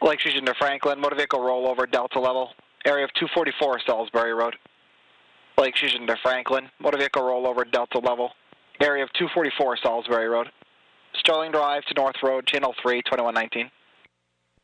Lake Street into Franklin, motor vehicle rollover, Delta level, area of 244 Salisbury Road. Lake Street into Franklin, motor vehicle rollover, Delta level, area of 244 Salisbury Road. Sterling Drive to North Road, channel 3, 2119.